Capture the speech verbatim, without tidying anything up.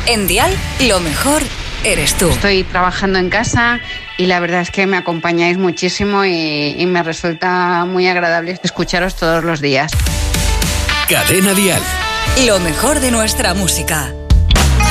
En Dial, lo mejor eres tú. Estoy trabajando en casa y la verdad es que me acompañáis muchísimo y, y me resulta muy agradable escucharos todos los días. Cadena Dial. Lo mejor de nuestra música.